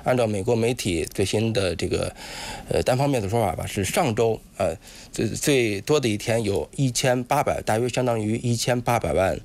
按照美国媒体最新的这个单方面的说法吧，是上周最多的一天有1800，大约相当于1800万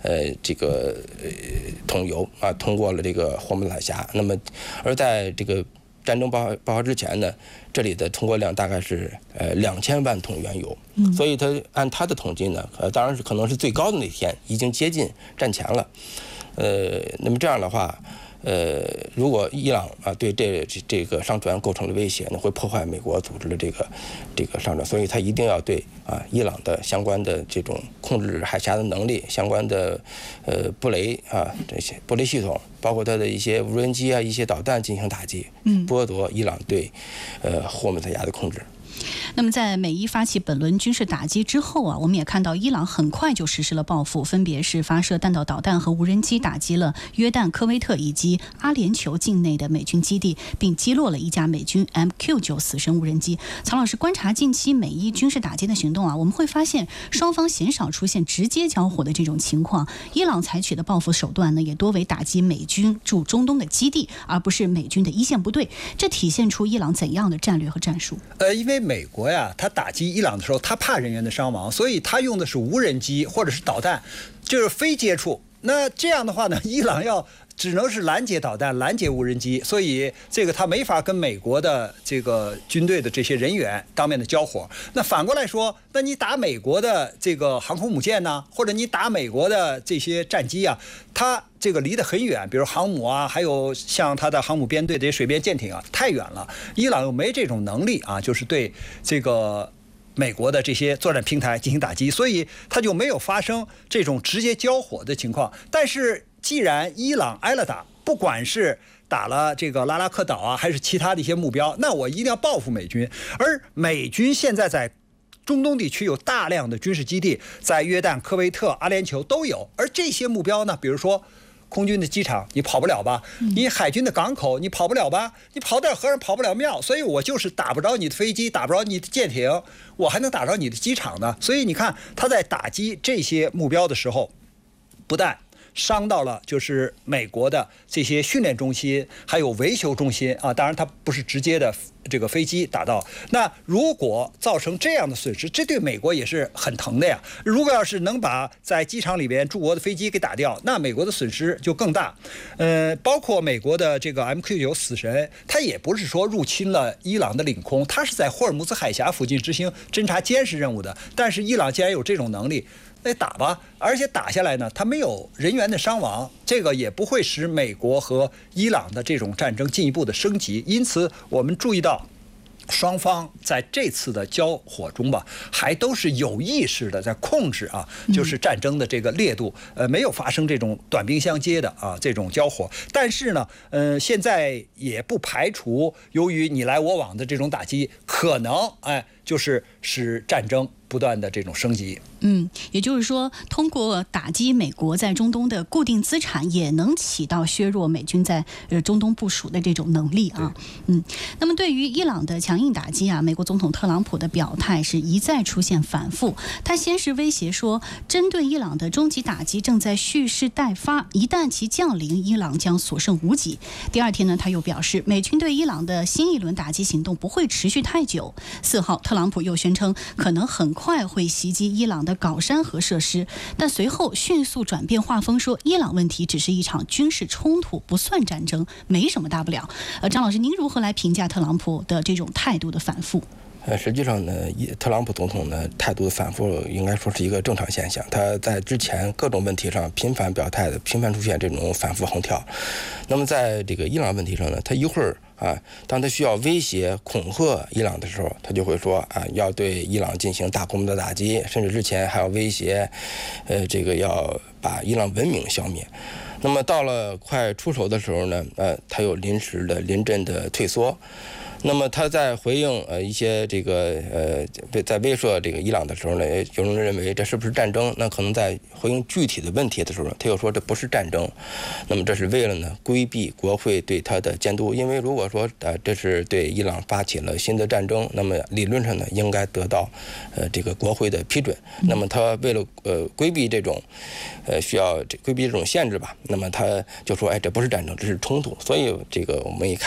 桶油啊通过了这个霍姆斯海峡。那么而在这个战争爆发之前呢，这里的通过量大概是2000万桶原油，所以按他的统计呢，当然是可能是最高的那天，已经接近战前了。那么这样的话，如果伊朗对这个商船构成了威胁呢，会破坏美国组织的这个商船，所以他一定要对伊朗的相关的这种控制海峡的能力、相关的布雷这些布雷系统，包括它的一些无人机一些导弹进行打击，剥夺伊朗对霍姆斯海峡的控制。 那么在美伊发起本轮军事打击之后我们也看到伊朗很快就实施了报复，分别是发射弹道导弹和无人机打击了约旦、科威特以及阿联酋境内的美军基地，并击落了一架美军 MQ-9死神无人机。曹老师，观察近期美伊军事打击的行动我们会发现双方鲜少出现直接交火的这种情况。伊朗采取的报复手段呢，也多为打击美军驻中东的基地，而不是美军的一线部队。这体现出伊朗怎样的战略和战术？ 因为美国他打击伊朗的时候，他怕人员的伤亡，所以他用的是无人机或者是导弹，就是非接触。那这样的话呢，伊朗只能是拦截导弹、拦截无人机，所以这个他没法跟美国的这个军队的这些人员当面的交火。那反过来说，那你打美国的这个航空母舰呢，或者你打美国的这些战机它这个离得很远，比如航母还有像它的航母编队的水边舰艇太远了。伊朗又没这种能力就是对这个美国的这些作战平台进行打击，所以它就没有发生这种直接交火的情况。但是既然伊朗挨了打，不管是打了这个拉拉克岛还是其他的一些目标，那我一定要报复美军。而美军现在在中东地区有大量的军事基地，在约旦、科威特、阿联酋都有。而这些目标呢，比如说空军的机场你跑不了吧，你海军的港口你跑不了吧，你跑点和尚跑不了庙，所以我就是打不着你的飞机，打不着你的舰艇，我还能打着你的机场呢。所以你看他在打击这些目标的时候，不但伤到了就是美国的这些训练中心还有维修中心当然它不是直接的这个飞机打到。那如果造成这样的损失，这对美国也是很疼的呀。如果要是能把在机场里边驻国的飞机给打掉，那美国的损失就更大。包括美国的这个 MQ-9死神，它也不是说入侵了伊朗的领空，它是在霍尔木兹海峡附近执行侦察监视任务的。但是伊朗既然有这种能力，那打吧，而且打下来呢，它没有人员的伤亡，这个也不会使美国和伊朗的这种战争进一步的升级。因此我们注意到双方在这次的交火中吧，还都是有意识的在控制就是战争的这个烈度，没有发生这种短兵相接的这种交火。但是呢，现在也不排除由于你来我往的这种打击，可能就是使战争不断的这种升级。 也就是说，通过打击美国在中东的固定资产，也能起到削弱美军在中东部署的这种能力那么对于伊朗的强硬打击美国总统特朗普的表态是一再出现反复。他先是威胁说，针对伊朗的终极打击正在蓄势待发，一旦其降临，伊朗将所剩无几。第二天呢，他又表示，美军对伊朗的新一轮打击行动不会持续太久。4号，特朗普又宣称可能很快会袭击伊朗的皋山核设施，但随后迅速转变画风，说伊朗问题只是一场军事冲突，不算战争，没什么大不了。张老师，您如何来评价特朗普的这种态度的反复？ 实际上呢，特朗普总统呢态度的反复应该说是一个正常现象。他在之前各种问题上频繁表态的，频繁出现这种反复横跳。那么在这个伊朗问题上呢，他一会儿当他需要威胁恐吓伊朗的时候，他就会说要对伊朗进行大规模的打击，甚至之前还要威胁这个要把伊朗文明消灭。那么到了快出手的时候呢，他又临阵的退缩。那么他在回应一些这个在威慑这个伊朗的时候呢，有人认为这是不是战争？那可能在回应具体的问题的时候，他又说这不是战争。那么这是为了呢规避国会对他的监督，因为如果说这是对伊朗发起了新的战争，那么理论上呢应该得到这个国会的批准。那么他为了规避这种需要规避这种限制吧，那么他就说这不是战争，这是冲突。所以这个我们一看。